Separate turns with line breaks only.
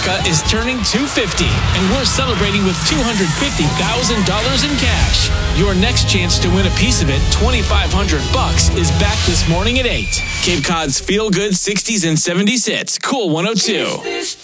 America is turning 250, and we're celebrating with $250,000 in cash. Your next chance to win a piece of it, $2,500, is back this morning at 8. Cape Cod's feel-good 60s and 70s hits. Cool 102.